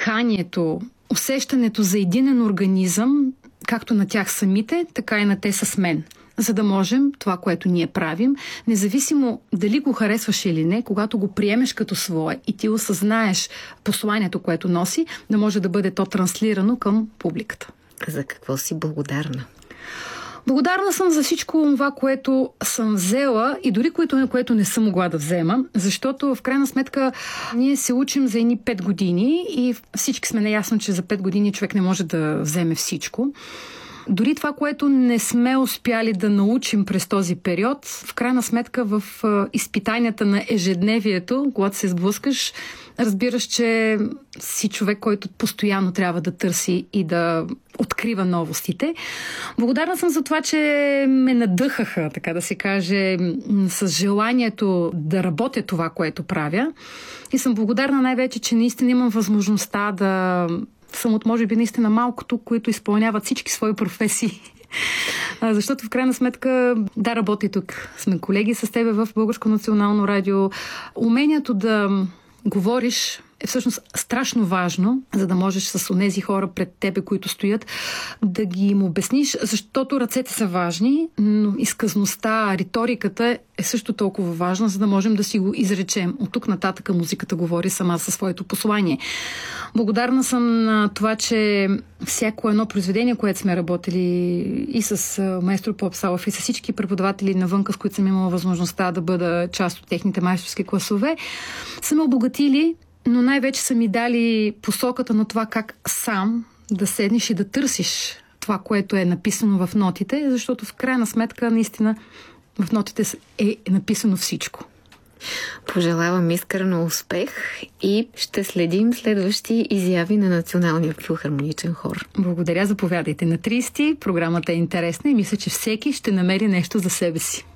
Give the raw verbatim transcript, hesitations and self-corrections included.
диханието, усещането за единен организъм, както на тях самите, така и на те с мен. За да можем това, което ние правим, независимо дали го харесваш или не, когато го приемеш като свое и ти осъзнаеш посланието, което носи, да може да бъде то транслирано към публиката. За какво си благодарна? Благодарна съм за всичко това, което съм взела и дори което, което не съм могла да взема, защото в крайна сметка ние се учим за едни пет години и всички сме наясно, че за пет години човек не може да вземе всичко. Дори това, което не сме успяли да научим през този период, в крайна сметка в изпитанията на ежедневието, когато се сблъскаш, разбираш, че си човек, който постоянно трябва да търси и да открива новостите. Благодарна съм за това, че ме надъхаха, така да се каже, с желанието да работя това, което правя. И съм благодарна най-вече, че наистина имам възможността да съм от, може би, наистина малкото, които изпълняват всички свои професии. Защото в крайна сметка, да, работя тук. Сме колеги с тебе в Българско национално радио. Умението да говориш е всъщност страшно важно, за да можеш с онези хора пред тебе, които стоят, да ги им обясниш, защото ръцете са важни, но изказността, риториката е също толкова важна, за да можем да си го изречем. От тук нататък музиката говори сама със своето послание. Благодарна съм на това, че всяко едно произведение, което сме работили и с маестро Попсалов, и с всички преподаватели навънка, с които съм имала възможността да бъда част от техните майсторски класове, са ме обогатили, но най-вече са ми дали посоката на това как сам да седнеш и да търсиш това, което е написано в нотите, защото в крайна сметка наистина в нотите е написано всичко. Пожелавам искрено успех и ще следим следващи изяви на Националния филхармоничен хор. Благодаря, заповядайте на тридесети. Програмата е интересна и мисля, че всеки ще намери нещо за себе си.